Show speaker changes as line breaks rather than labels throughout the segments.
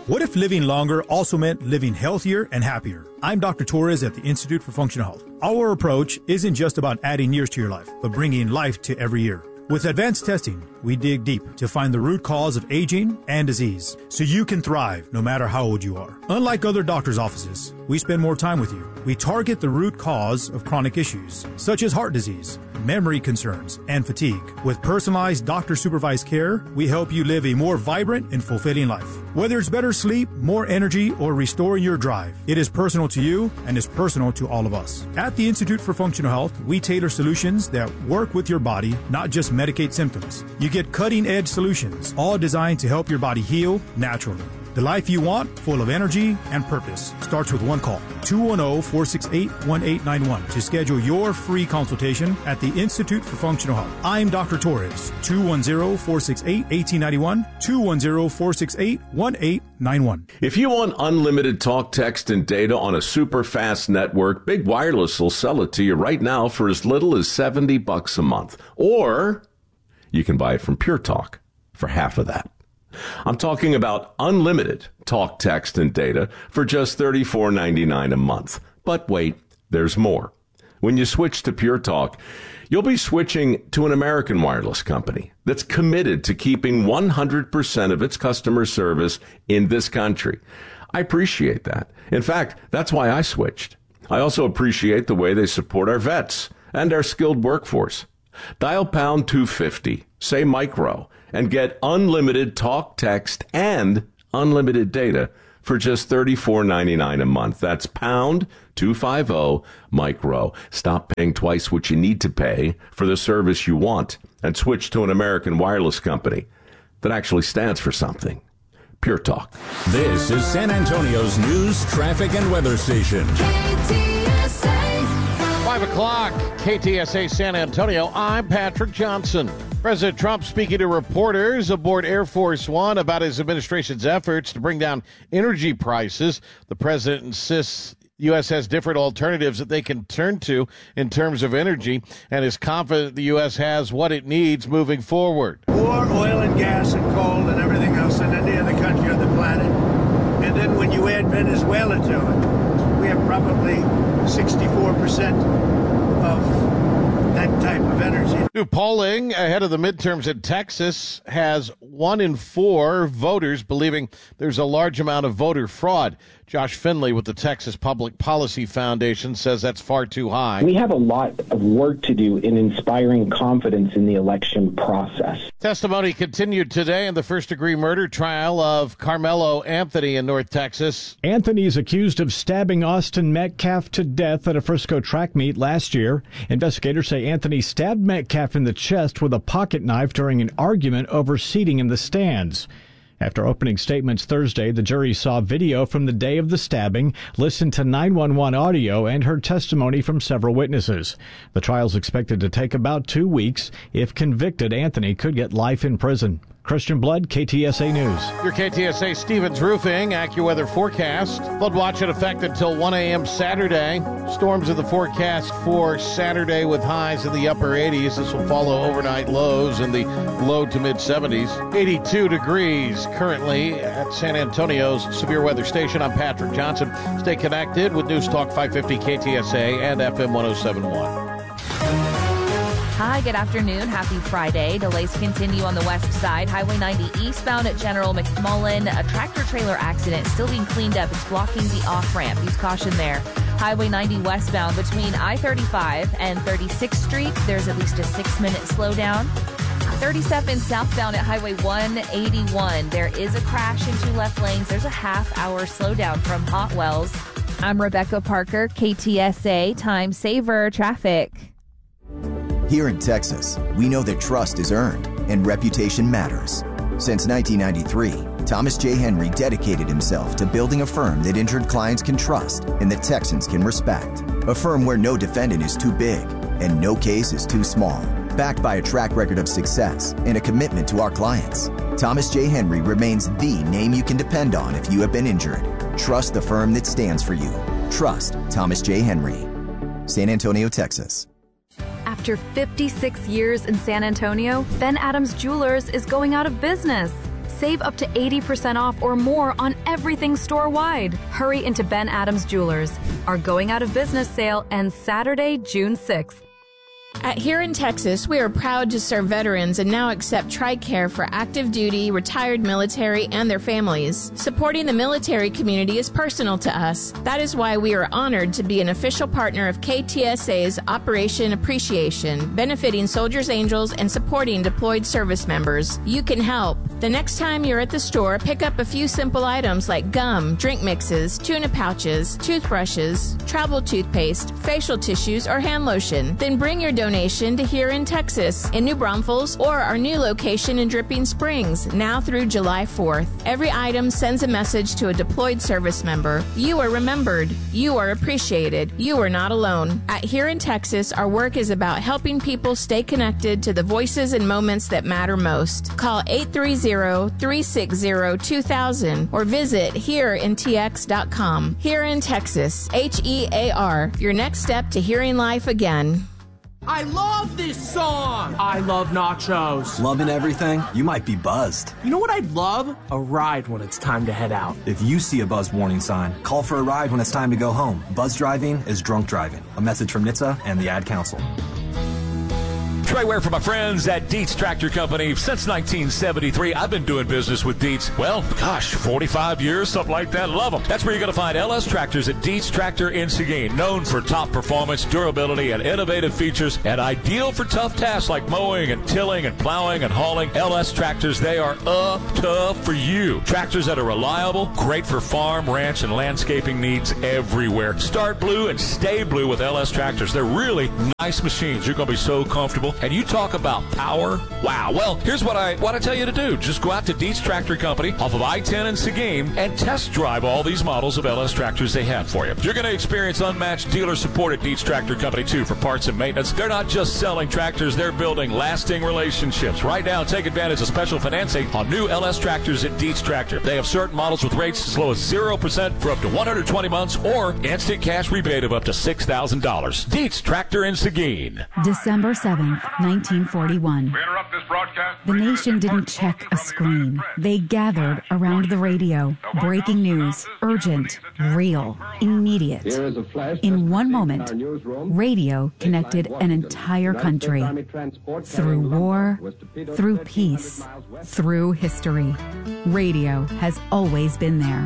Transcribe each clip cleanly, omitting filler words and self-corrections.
What if living longer also meant living healthier and happier? I'm Dr. Torres at the Institute for Functional Health. Our approach isn't just about adding years to your life, but bringing life to every year. With advanced testing, we dig deep to find the root cause of aging and disease, so you can thrive no matter how old you are. Unlike other doctors' offices, we spend more time with you. We target the root cause of chronic issues, such as heart disease, memory concerns, and fatigue. With personalized doctor-supervised care, we help you live a more vibrant and fulfilling life. Whether it's better sleep, more energy, or restoring your drive, it is personal to you and is personal to all of us. At the Institute for Functional Health, we tailor solutions that work with your body, not just medicate symptoms. You get cutting-edge solutions, all designed to help your body heal naturally. The life you want, full of energy and purpose, starts with one call. 210-468-1891 to schedule your free consultation at the Institute for Functional Health. I'm Dr. Torres. 210-468-1891. 210-468-1891.
If you want unlimited talk, text, and data on a super fast network, Big Wireless will sell it to you right now for as little as $70 a month. Or you can buy it from Pure Talk for half of that. I'm talking about unlimited talk, text, and data for just $34.99 a month. But wait, there's more. When you switch to Pure Talk, you'll be switching to an American wireless company that's committed to keeping 100% of its customer service in this country. I appreciate that. In fact, that's why I switched. I also appreciate the way they support our vets and our skilled workforce. Dial pound 250, say micro, and get unlimited talk, text, and unlimited data for just $34.99 a month. That's pound 250 micro. Stop paying twice what you need to pay for the service you want and switch to an American wireless company that actually stands for something. Pure Talk.
This is San Antonio's news, traffic, and weather station.
KTSA. 5 o'clock, KTSA San Antonio. I'm Patrick Johnson. President Trump speaking to reporters aboard Air Force One about his administration's efforts to bring down energy prices. The president insists the U.S. has different alternatives that they can turn to in terms of energy and is confident the U.S. has what it needs moving forward.
More oil and gas and coal and everything else than any other country on the planet. And then when you add Venezuela to it, we have probably 64% of that type of energy.
New polling ahead of the midterms in Texas has 1 in 4 voters believing there's a large amount of voter fraud. Josh Finley with the Texas Public Policy Foundation says that's far too high.
We have a lot of work to do in inspiring confidence in the election process.
Testimony continued today in the first-degree murder trial of Carmelo Anthony in North Texas.
Anthony is accused of stabbing Austin Metcalf to death at a Frisco track meet last year. Investigators say Anthony stabbed Metcalf in the chest with a pocket knife during an argument over seating in the stands. After opening statements Thursday, the jury saw video from the day of the stabbing, listened to 911 audio, and heard testimony from several witnesses. The trial's expected to take about 2 weeks. If convicted, Anthony could get life in prison. Christian Blood, KTSA News.
Your KTSA Stevens Roofing AccuWeather forecast. Flood watch in effect until 1 a.m. Saturday. Storms in the forecast for Saturday with highs in the upper 80s. This will follow overnight lows in the low to mid 70s. 82 degrees currently at San Antonio's severe weather station. I'm Patrick Johnson. Stay connected with News Talk 550 KTSA and FM 1071.
Hi, good afternoon. Happy Friday. Delays continue on the west side. Highway 90 eastbound at General McMullen. A tractor-trailer accident still being cleaned up. It's blocking the off-ramp. Use caution there. Highway 90 westbound between I-35 and 36th Street. There's at least a 6-minute slowdown. 37 southbound at Highway 181. There is a crash in 2 left lanes. There's a half-hour slowdown from Hot Wells. I'm Rebecca Parker, KTSA Time Saver Traffic.
Here in Texas, we know that trust is earned and reputation matters. Since 1993, Thomas J. Henry dedicated himself to building a firm that injured clients can trust and that Texans can respect. A firm where no defendant is too big and no case is too small. Backed by a track record of success and a commitment to our clients, Thomas J. Henry remains the name you can depend on if you have been injured. Trust the firm that stands for you. Trust Thomas J. Henry. San Antonio, Texas.
After 56 years in San Antonio, Ben Adams Jewelers is going out of business. Save up to 80% off or more on everything store-wide. Hurry into Ben Adams Jewelers. Our going out of business sale ends Saturday, June 6th.
Here in Texas, we are proud to serve veterans and now accept TRICARE for active duty, retired military, and their families. Supporting the military community is personal to us. That is why we are honored to be an official partner of KTSA's Operation Appreciation, benefiting Soldiers Angels and supporting deployed service members. You can help. The next time you're at the store, pick up a few simple items like gum, drink mixes, tuna pouches, toothbrushes, travel toothpaste, facial tissues, or hand lotion. Then bring your donation to Here in Texas, in New Braunfels, or our new location in Dripping Springs, now through July 4th. Every item sends a message to a deployed service member. You are remembered. You are appreciated. You are not alone. At Here in Texas, our work is about helping people stay connected to the voices and moments that matter most. Call 830-360-2000 or visit hereintx.com. Here in Texas, HEAR, your next step to hearing life again.
I love this song! I love nachos.
Loving everything? You might be buzzed.
You know what I'd love? A ride when it's time to head out.
If you see a buzz warning sign, call for a ride when it's time to go home. Buzz driving is drunk driving. A message from NHTSA and the Ad Council.
Trey Ware for my friends at Dietz Tractor Company. Since 1973, I've been doing business with Dietz. Well, 45 years, something like that. Love them. That's where you're going to find LS Tractors at Dietz Tractor in Seguin. Known for top performance, durability, and innovative features, and ideal for tough tasks like mowing and tilling and plowing and hauling. LS Tractors, they are up tough for you. Tractors that are reliable, great for farm, ranch, and landscaping needs everywhere. Start blue and stay blue with LS Tractors. They're really nice machines. You're going to be so comfortable. And you talk about power. Wow. Well, here's what I tell you to do. Just go out to Dietz Tractor Company off of I-10 in Seguin and test drive all these models of LS tractors they have for you. You're going to experience unmatched dealer support at Dietz Tractor Company, too, for parts and maintenance. They're not just selling tractors. They're building lasting relationships. Right now, take advantage of special financing on new LS tractors at Dietz Tractor. They have certain models with rates as low as 0% for up to 120 months or instant cash rebate of up to $6,000. Dietz Tractor in Seguin.
December 7th. 1941. The nation didn't check a screen. They gathered around the radio. Breaking news, urgent, real, immediate. In one moment, radio connected an entire country. Through war, through peace, through history. Radio has always been there.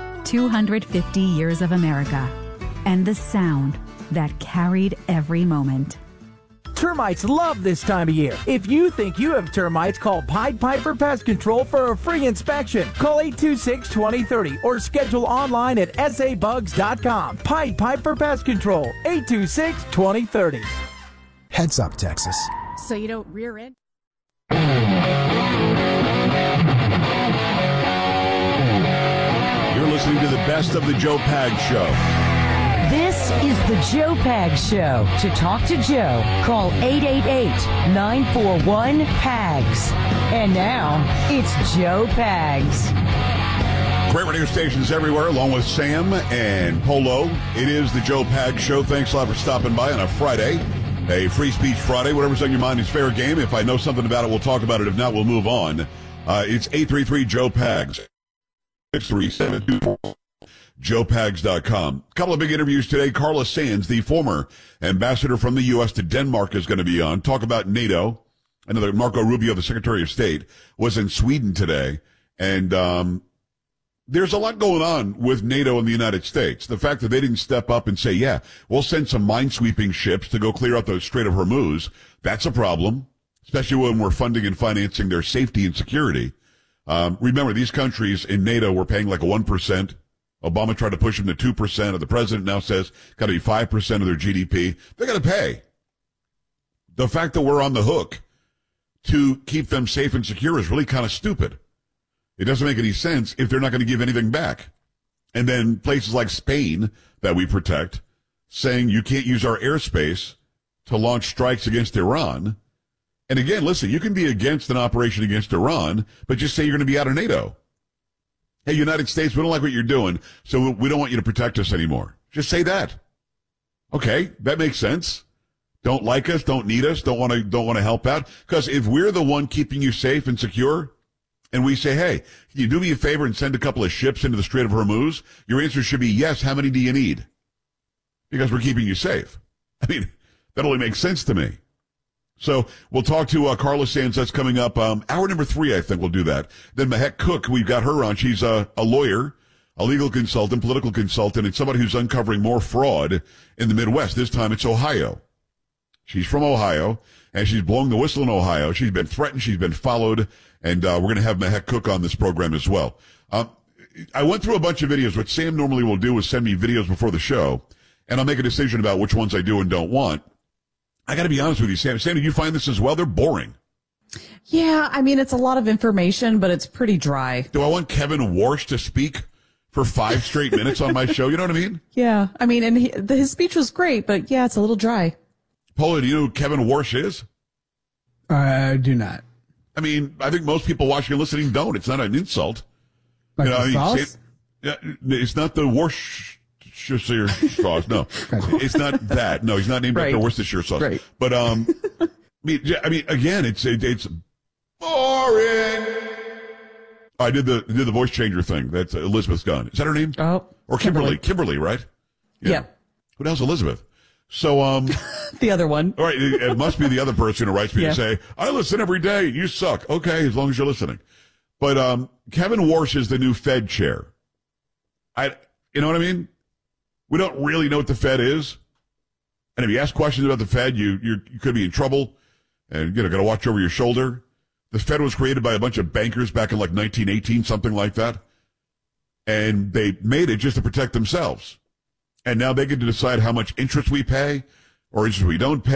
250 years of America. And the sound that carried every moment.
Termites love this time of year. If you think you have termites, call Pied Piper Pest Control for a free inspection. Call 826-2030 or schedule online at sabugs.com. Pied Piper Pest Control, 826-2030.
Heads up, Texas.
So you don't rear end?
You're listening to the best of the Joe Pags Show.
This is the Joe Pags Show. To talk to Joe, call 888-941-PAGS. And now, it's Joe Pags.
Great radio stations everywhere, along with Sam and Polo. It is the Joe Pags Show. Thanks a lot for stopping by on a Friday, a Free Speech Friday. Whatever's on your mind is fair game. If I know something about it, we'll talk about it. If not, we'll move on. It's 833-JOE-PAGS. 63724. JoePags.com. A couple of big interviews today. Carla Sands, the former ambassador from the U.S. to Denmark, is going to be on. Talk about NATO. Another Marco Rubio, the Secretary of State, was in Sweden today. And there's a lot going on with NATO and the United States. The fact that they didn't step up and say, yeah, we'll send some minesweeping ships to go clear out the Strait of Hormuz, that's a problem, especially when we're funding and financing their safety and security. Remember, these countries in NATO were paying like a 1%. Obama tried to push them to 2%, and the president now says got to be 5% of their GDP. They got to pay. The fact that we're on the hook to keep them safe and secure is really kind of stupid. It doesn't make any sense if they're not going to give anything back. And then places like Spain that we protect saying you can't use our airspace to launch strikes against Iran. And again, listen, you can be against an operation against Iran, but just say you're going to be out of NATO. Hey, United States, we don't like what you're doing, so we don't want you to protect us anymore. Just say that. Okay, that makes sense. Don't like us, don't need us, don't want to help out. Because if we're the one keeping you safe and secure, and we say, hey, can you do me a favor and send a couple of ships into the Strait of Hormuz? Your answer should be yes. How many do you need? Because we're keeping you safe. I mean, that only makes sense to me. So we'll talk to Carla Sands. That's coming up. Hour number 3, I think we'll do that. Then Mahek Cook, we've got her on. She's a lawyer, a legal consultant, political consultant, and somebody who's uncovering more fraud in the Midwest. This time it's Ohio. She's from Ohio, and she's blowing the whistle in Ohio. She's been threatened. She's been followed, and we're going to have Mahek Cook on this program as well. I went through a bunch of videos. What Sam normally will do is send me videos before the show, and I'll make a decision about which ones I do and don't want. I got to be honest with you, Sam. Sam, did you find this as well? They're boring.
Yeah, I mean, it's a lot of information, but it's pretty dry.
Do I want Kevin Warsh to speak for 5 straight minutes on my show? You know what I mean?
Yeah, I mean, and his speech was great, but yeah, it's a little dry.
Paula, do you know who Kevin Warsh is?
I do not.
I mean, I think most people watching and listening don't. It's not an insult.
Like the sauce?
It's not the Worcestershire sauce. No, it's not that. No, he's not named after Worcestershire sauce.
Right.
But I mean, again, it's boring. I did the voice changer thing. That's Elizabeth's Gunn. Is that her name?
Oh,
or Kimberly, right?
Yeah.
Who the hell's Elizabeth? So,
the other one.
All right. It must be the other person who writes me to say, I listen every day. You suck. Okay. As long as you're listening. But, Kevin Warsh is the new Fed chair. You know what I mean? We don't really know what the Fed is. And if you ask questions about the Fed, you could be in trouble and, got to watch over your shoulder. The Fed was created by a bunch of bankers back in like 1918, something like that. And they made it just to protect themselves. And now they get to decide how much interest we pay or interest we don't pay.